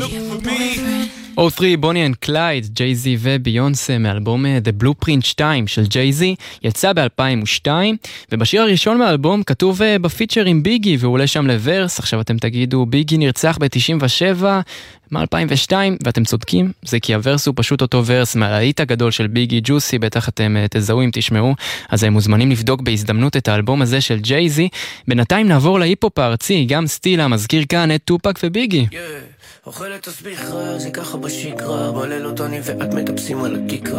O3, בוני אנד קלייד, ג'יי-זי וביונסה מאלבום The Blueprint 2 של ג'יי-זי, יצא ב-2002, ובשיר הראשון מהאלבום כתוב בפיצ'ר עם ביגי, והוא עולה שם לוורס. עכשיו אתם תגידו, ביגי נרצח ב-97 מ-2002, ואתם צודקים, זה כי הוורס הוא פשוט אותו ורס מהלהיט הגדול של ביגי, ג'וסי, בטח אתם תזהו אם תשמעו, אז הם מוזמנים לבדוק בהזדמנות את האלבום הזה של ג'יי-זי. בינתיים נעבור להיפ-הופ הארצי, גם סטילה מזכיר כאן את טופק וביגי. אוכלת תסביך רע, זה ככה בשגרה, בלילות אני ואת מטפסים על הכיכרה,